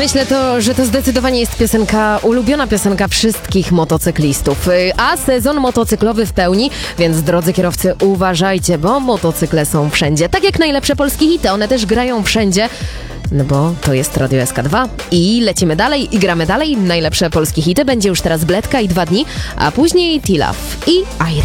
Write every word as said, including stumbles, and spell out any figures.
myślę, to, że to zdecydowanie jest piosenka, ulubiona piosenka wszystkich motocyklistów. A sezon motocyklowy w pełni, więc drodzy kierowcy, uważajcie, bo motocykle są wszędzie. Tak jak najlepsze polskie hity, one też grają wszędzie. No bo to jest Radio S K dwa i lecimy dalej i gramy dalej. Najlepsze polskie hity będzie już teraz Bledka i Dwa dni, a później T-Love i Iris.